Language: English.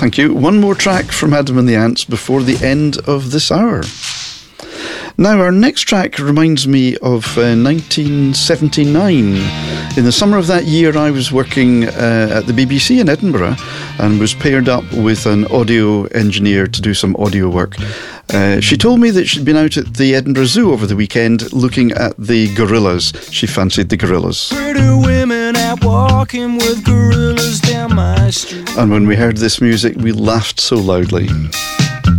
Thank you. One more track from Adam and the Ants before the end of this hour. Now, our next track reminds me of 1979. In the summer of that year, I was working at the BBC in Edinburgh and was paired up with an audio engineer to do some audio work. She told me that she'd been out at the Edinburgh Zoo over the weekend looking at the gorillas. She fancied the gorillas. Pretty women out walking with gorillas down my street. And when we heard this music, we laughed so loudly.